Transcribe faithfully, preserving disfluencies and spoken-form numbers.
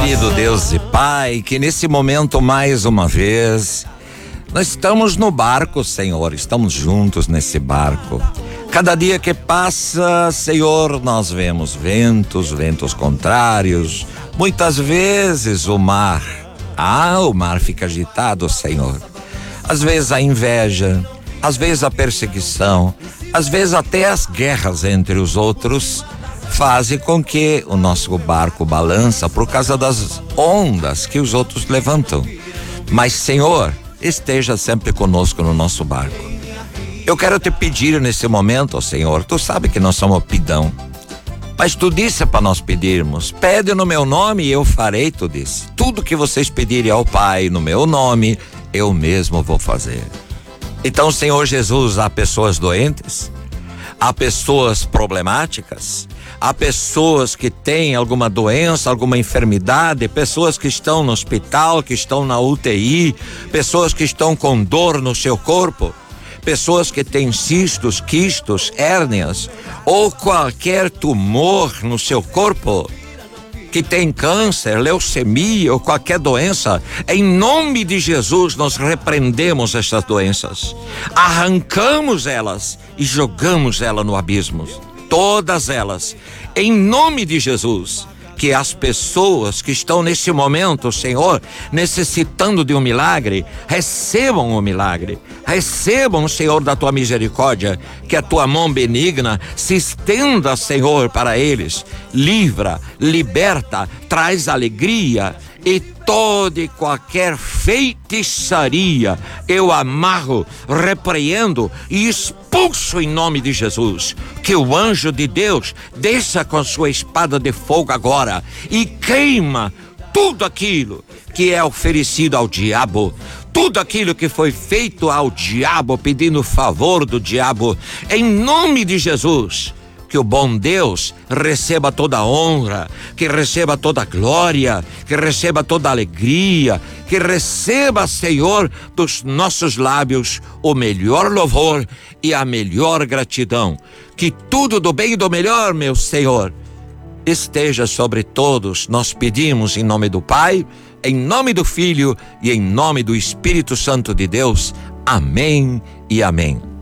Querido Deus e Pai, que nesse momento mais uma vez nós estamos no barco, Senhor, estamos juntos nesse barco. Cada dia que passa, Senhor, nós vemos ventos, ventos contrários. Muitas vezes o mar, ah, o mar fica agitado, Senhor. Às vezes a inveja, às vezes a perseguição, às vezes até as guerras entre os outros fazem com que o nosso barco balança por causa das ondas que os outros levantam. Mas, Senhor, esteja sempre conosco no nosso barco. Eu quero te pedir nesse momento, Senhor, tu sabe que nós somos pidão, mas tu disse para nós pedirmos, pede no meu nome e eu farei, tu disse. Tudo que vocês pedirem ao Pai no meu nome, eu mesmo vou fazer. Então, Senhor Jesus, há pessoas doentes, há pessoas problemáticas, há pessoas que têm alguma doença, alguma enfermidade, pessoas que estão no hospital, que estão na U T I, pessoas que estão com dor no seu corpo, pessoas que têm cistos, quistos, hérnias ou qualquer tumor no seu corpo, que tem câncer, leucemia ou qualquer doença. Em nome de Jesus nós repreendemos essas doenças, arrancamos elas e jogamos elas no abismo, todas elas, em nome de Jesus. Que as pessoas que estão nesse momento, Senhor, necessitando de um milagre, recebam o milagre, recebam, Senhor, da tua misericórdia, que a tua mão benigna se estenda, Senhor, para eles, livra, liberta, traz alegria, e toda e qualquer feitiçaria eu amarro, repreendo e expulso em nome de Jesus. Que o anjo de Deus desça com sua espada de fogo agora e queima tudo aquilo que é oferecido ao diabo, tudo aquilo que foi feito ao diabo, pedindo favor do diabo, em nome de Jesus. Que o bom Deus receba toda a honra, que receba toda a glória, que receba toda a alegria, que receba, Senhor, dos nossos lábios o melhor louvor e a melhor gratidão. Que tudo do bem e do melhor, meu Senhor, esteja sobre todos. Nós pedimos em nome do Pai, em nome do Filho e em nome do Espírito Santo de Deus. Amém e amém.